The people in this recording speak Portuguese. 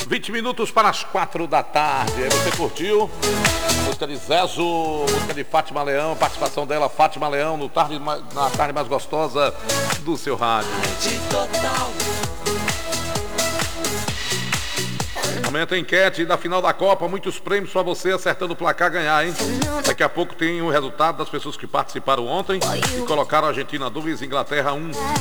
20 minutos para as 4 da tarde. Aí você curtiu? Música de Zezo, música de Fátima Leão, participação dela, Fátima Leão, na tarde mais gostosa do seu rádio. Momento a enquete da final da Copa, muitos prêmios para você acertando o placar ganhar, hein? Daqui a pouco tem o resultado das pessoas que participaram ontem e colocaram a Argentina 2, Inglaterra 1.